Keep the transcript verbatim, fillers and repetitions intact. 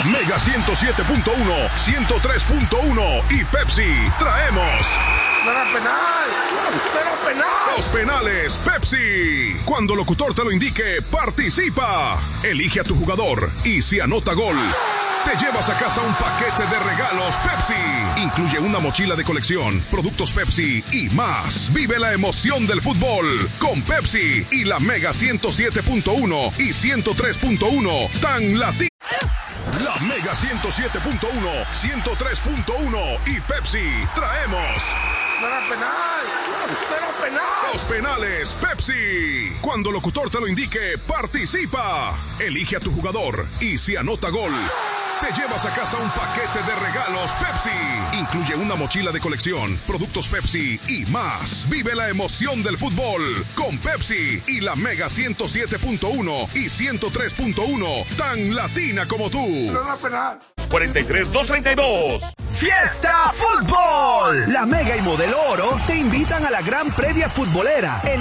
Mega ciento siete punto uno, ciento tres punto uno y Pepsi traemos... ¡No era penal! ¡No era penal! Los penales Pepsi. Cuando el locutor te lo indique, participa. Elige a tu jugador y si anota gol, te llevas a casa un paquete de regalos Pepsi. Incluye una mochila de colección, productos Pepsi y más. Vive la emoción del fútbol con Pepsi y la Mega ciento siete punto uno y ciento tres punto uno tan latina. La Mega ciento siete punto uno, ciento tres punto uno y Pepsi traemos... ¡No era penal! ¡No era penal! Los penales Pepsi. Cuando el locutor te lo indique, participa. Elige a tu jugador y si anota gol, te llevas a casa un paquete de regalos Pepsi. Incluye una mochila de colección, productos Pepsi y más. Vive la emoción del fútbol con Pepsi y la Mega ciento siete punto uno y ciento tres punto uno tan latina como tú. ¡No era penal! cuarenta y tres, doscientos treinta y dos. ¡Fiesta Fútbol! La Mega y Modelo Oro te invitan a la gran previa futbolera en